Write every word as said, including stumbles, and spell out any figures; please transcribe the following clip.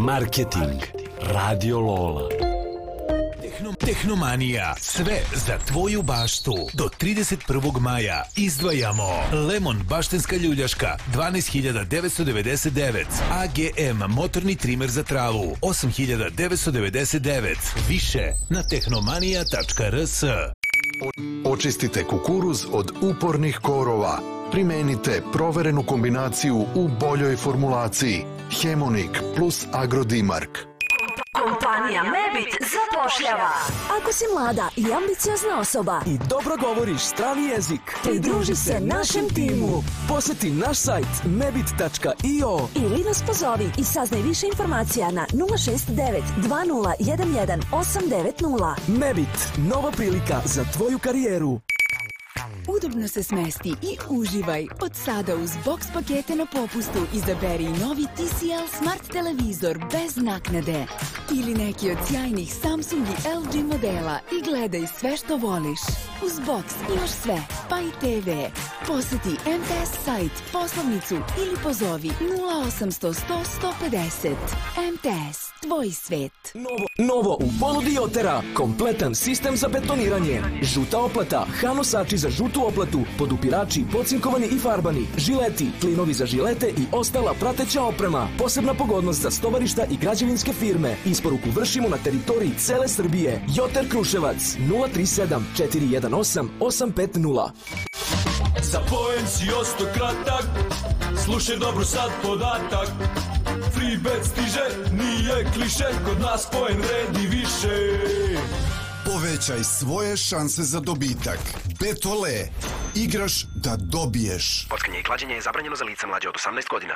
Marketing. Radio Lola. Tehnomanija. Sve za tvoju baštu. Do trideset prvog maja izdvajamo Lemon baštenska ljuljaška dvanaest hiljada devetsto devedeset devet, A G M motorni trimer za travu osam hiljada devetsto devedeset devet. Više na tehnomanija tačka r s. Očistite kukuruz od upornih korova. Primenite proverenu kombinaciju u boljoj formulaciji Hemonik plus Agrodimark. Kompanija Mebit zapošljava. Ako si mlada i ambiciozna osoba i dobro govoriš strani jezik, pridruži se našem timu. Poseti naš sajt mebit tačka i o ili nas pozovi i saznaj više informacija na nula šest devet dva nula jedan jedan osam devet nula. Mebit, nova prilika za tvoju karijeru. Udobno se smesti i uživaj. Od sada uz box pakete na popustu izaberi novi T C L Smart televizor bez naknade. Ili neki od sjajnih Samsung i L G modela i gledaj sve što voliš. Uz box imaš sve, pa i te ve. Poseti M T S sajt, poslovnicu ili pozovi nula osamsto sto sto pedeset. M T S, tvoj svet. Novo, novo u ponudi Jotera. Kompletan sistem za betoniranje. Žuta oplata, hanosači za žutu oplatu, podupirači, pocinkovani i farbani, žileti, klinovi za žilete i ostala prateća oprema. Posebna pogodnost za stovarišta i građevinske firme. Isporuku vršimo na teritoriji cele Srbije. Joter Kruševac nula tri sedam četiri jedan osam osam pet nula. Za poen si osto kratak, slušaj dobro sad podatak. Free bet stiže, nije kliše, kod nas poen vredi više. Povećaj svoje šanse za dobitak. Betole. Igraš da dobiješ. Kockanje i klađenje je zabranjeno za lica mlađe od osamnaest godina.